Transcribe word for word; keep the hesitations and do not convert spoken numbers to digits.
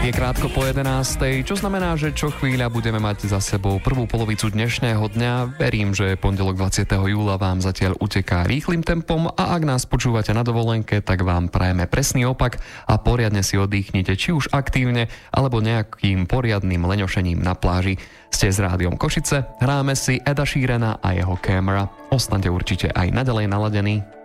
Je krátko po jedenástej, čo znamená, že čo chvíľa budeme mať za sebou prvú polovicu dnešného dňa. Verím, že pondelok dvadsiateho júla vám zatiaľ uteká rýchlym tempom a ak nás počúvate na dovolenke, tak vám prajeme presný opak a poriadne si oddychnite, či už aktívne, alebo nejakým poriadnym leňošením na pláži. Ste s Rádiom Košice, hráme si Eda Sheerana a jeho Camera. Ostaňte určite aj naďalej naladení.